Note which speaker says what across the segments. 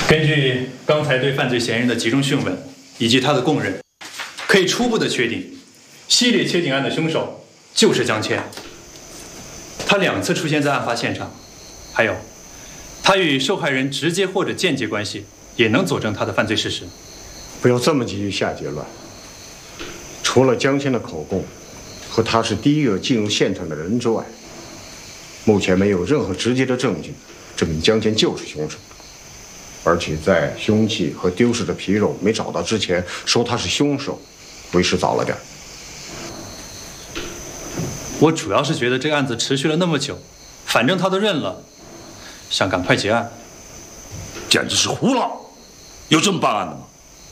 Speaker 1: 根据刚才对犯罪嫌疑人的集中讯问以及他的供认，可以初步的确定，系列切颈案的凶手就是江谦。他2次出现在案发现场，还有他与受害人直接或者间接关系，也能佐证他的犯罪事实。
Speaker 2: 不要这么急于下结论。除了江谦的口供和他是第一个进入现场的人之外，目前没有任何直接的证据证明江谦就是凶手。而且在凶器和丢失的皮肉没找到之前，说他是凶手，为时早了点。
Speaker 1: 我主要是觉得这个案子持续了那么久，反正他都认了，想赶快结案。
Speaker 3: 简直是胡闹！有这么办案的吗？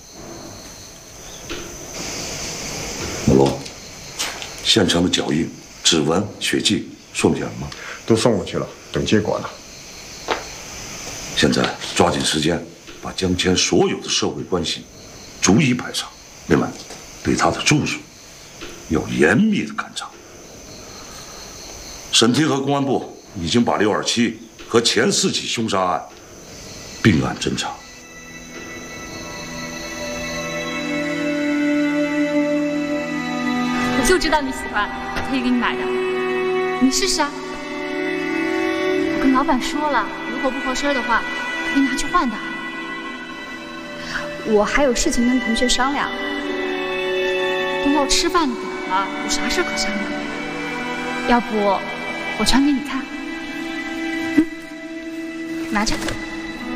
Speaker 3: 马龙，现场的脚印、指纹、血迹送检了吗？
Speaker 2: 都送过去了，等结果呢。
Speaker 3: 现在抓紧时间，把江谦所有的社会关系逐一排查。另外，对他的住所要严密的勘查。审厅和公安部已经把627和前4起凶杀案并案侦查。
Speaker 4: 我就知道你喜欢，我特意给你买的，你试试啊。我跟老板说了，如果不合身的话，可以拿去换的。我还有事情跟同学商量，都要吃饭的点了，有啥事可商量的？要不我传给你看，拿着。